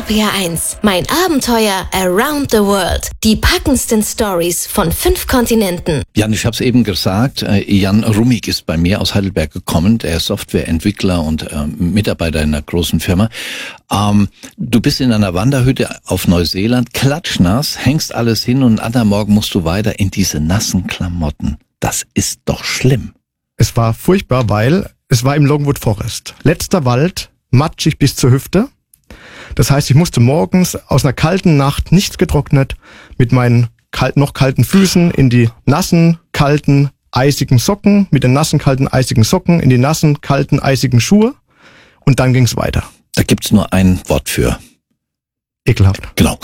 RPR1, mein Abenteuer around the world. Die packendsten Stories von 5 Kontinenten. Jan, ich habe es eben gesagt, Jan Rummig ist bei mir aus Heidelberg gekommen. Der ist Softwareentwickler und Mitarbeiter in einer großen Firma. Du bist in einer Wanderhütte auf Neuseeland, klatschnass, hängst alles hin und am anderen Morgen musst du weiter in diese nassen Klamotten. Das ist doch schlimm. Es war furchtbar, weil es war im Longwood Forest. Letzter Wald, matschig bis zur Hüfte. Das heißt, ich musste morgens aus einer kalten Nacht, nichts getrocknet, mit meinen noch kalten Füßen in die nassen, kalten, eisigen Socken, mit den nassen, kalten, eisigen Socken in die nassen, kalten, eisigen Schuhe. Und dann ging's weiter. Da gibt's nur ein Wort für. Ekelhaft. Genau.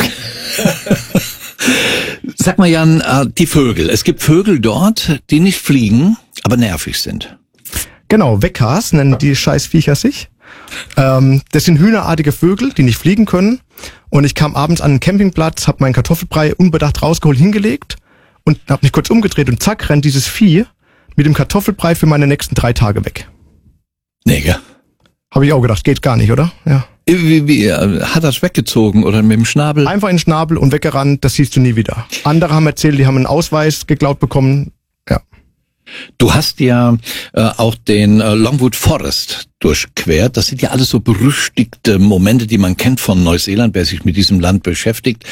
Sag mal, Jan, die Vögel. Es gibt Vögel dort, die nicht fliegen, aber nervig sind. Genau, Weckers nennen die Scheißviecher sich. Das sind hühnerartige Vögel, die nicht fliegen können. Und ich kam abends an den Campingplatz, habe meinen Kartoffelbrei unbedacht rausgeholt, hingelegt und habe mich kurz umgedreht und zack, rennt dieses Vieh mit dem Kartoffelbrei für meine nächsten 3 Tage weg. Nee, gell? Habe ich auch gedacht, geht gar nicht, oder? Ja. Wie, hat das weggezogen oder mit dem Schnabel? Einfach in den Schnabel und weggerannt, das siehst du nie wieder. Andere haben erzählt, die haben einen Ausweis geklaut bekommen. Ja. Du hast ja auch den Longwood Forest durchquert. Das sind ja alles so berüchtigte Momente, die man kennt von Neuseeland, wer sich mit diesem Land beschäftigt.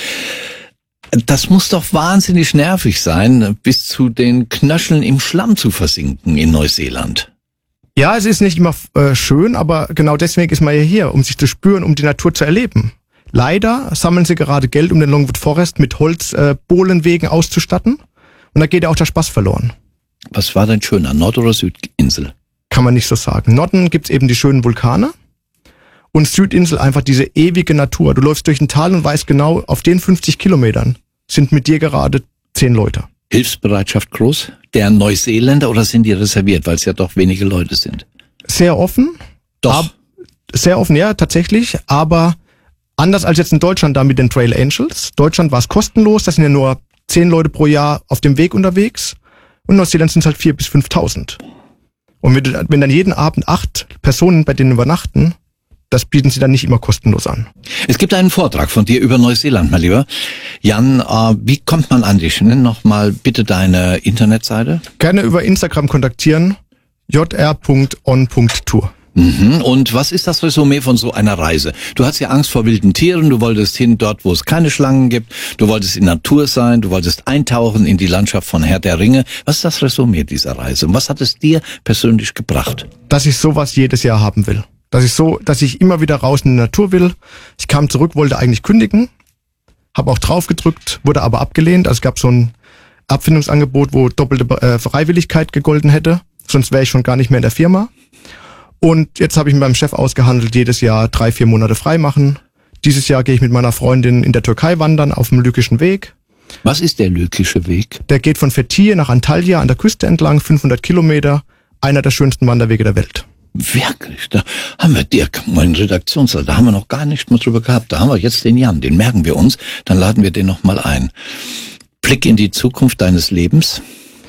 Das muss doch wahnsinnig nervig sein, bis zu den Knöcheln im Schlamm zu versinken in Neuseeland. Ja, es ist nicht immer schön, aber genau deswegen ist man ja hier, um sich zu spüren, um die Natur zu erleben. Leider sammeln sie gerade Geld, um den Longwood Forest mit Holzbohlenwegen auszustatten. Und da geht ja auch der Spaß verloren. Was war denn schöner, Nord- oder Südinsel? Kann man nicht so sagen. Norden gibt's eben die schönen Vulkane und Südinsel einfach diese ewige Natur. Du läufst durch ein Tal und weißt genau, auf den 50 Kilometern sind mit dir gerade 10 Leute. Hilfsbereitschaft groß? Der Neuseeländer oder sind die reserviert, weil es ja doch wenige Leute sind? Sehr offen. Doch. Sehr offen, ja, tatsächlich. Aber anders als jetzt in Deutschland da mit den Trail Angels. Deutschland war es kostenlos. Da sind ja nur 10 Leute pro Jahr auf dem Weg unterwegs. Und in Neuseeland sind es halt 4.000 bis 5.000. Und wenn dann jeden Abend 8 Personen bei denen übernachten, das bieten sie dann nicht immer kostenlos an. Es gibt einen Vortrag von dir über Neuseeland, mein Lieber. Jan, wie kommt man an dich? Nenn noch mal bitte deine Internetseite. Gerne über Instagram kontaktieren, jr.on.tour. Und was ist das Resümee von so einer Reise? Du hast ja Angst vor wilden Tieren, du wolltest hin dort, wo es keine Schlangen gibt, du wolltest in Natur sein, du wolltest eintauchen in die Landschaft von Herr der Ringe. Was ist das Resümee dieser Reise und was hat es dir persönlich gebracht? Dass ich sowas jedes Jahr haben will. Dass ich immer wieder raus in die Natur will. Ich kam zurück, wollte eigentlich kündigen, habe auch drauf gedrückt, wurde aber abgelehnt. Also es gab so ein Abfindungsangebot, wo doppelte Freiwilligkeit gegolten hätte, sonst wäre ich schon gar nicht mehr in der Firma. Und jetzt habe ich mit meinem Chef ausgehandelt, jedes Jahr 3-4 Monate frei machen. Dieses Jahr gehe ich mit meiner Freundin in der Türkei wandern auf dem Lykischen Weg. Was ist der Lykische Weg? Der geht von Fethiye nach Antalya an der Küste entlang, 500 Kilometer, einer der schönsten Wanderwege der Welt. Wirklich? Da haben wir Dirk, mein Redaktionsleiter, da haben wir noch gar nicht mal drüber gehabt. Da haben wir jetzt den Jan, den merken wir uns, dann laden wir den noch mal ein. Blick in die Zukunft deines Lebens.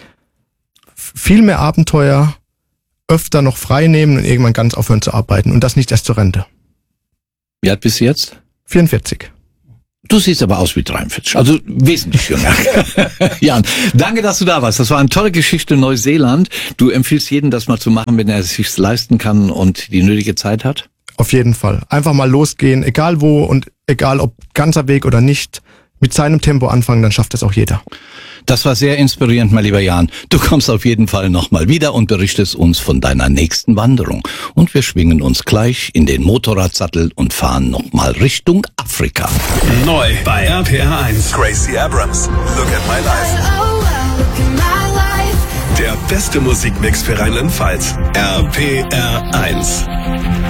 Viel mehr Abenteuer, öfter noch frei nehmen und irgendwann ganz aufhören zu arbeiten und das nicht erst zur Rente. Wie alt bist du jetzt? 44. Du siehst aber aus wie 43, also wesentlich jünger. Jan, danke, dass du da warst. Das war eine tolle Geschichte in Neuseeland. Du empfiehlst jedem, das mal zu machen, wenn er es sich leisten kann und die nötige Zeit hat? Auf jeden Fall. Einfach mal losgehen, egal wo und egal ob ganzer Weg oder nicht. Mit seinem Tempo anfangen, dann schafft es auch jeder. Das war sehr inspirierend, mein lieber Jan. Du kommst auf jeden Fall nochmal wieder und berichtest uns von deiner nächsten Wanderung. Und wir schwingen uns gleich in den Motorradsattel und fahren nochmal Richtung Afrika. Neu bei RPR 1. Gracie Abrams, Look at My Life. Der beste Musikmix für Rheinland-Pfalz. RPR 1.